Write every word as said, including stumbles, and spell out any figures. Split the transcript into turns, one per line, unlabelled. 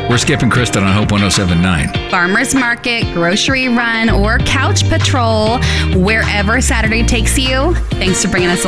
We're Skip and Kristen on Hope one oh seven point nine.
Farmer's Market, grocery run, or couch patrol, wherever Saturday takes you. Thanks for bringing us along.